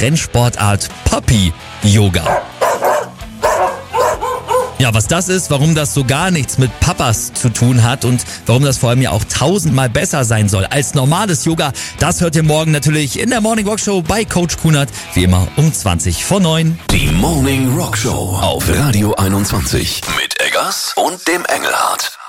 Trendsportart Puppy-Yoga. Ja, was das ist, warum das so gar nichts mit Papas zu tun hat und warum das vor allem ja auch 1000-mal besser sein soll als normales Yoga, das hört ihr morgen natürlich in der Morning Rock Show bei Coach Kunert, wie immer um 20:09. Die Morning Rock Show auf Radio 21 mit Eggers und dem Engelhardt.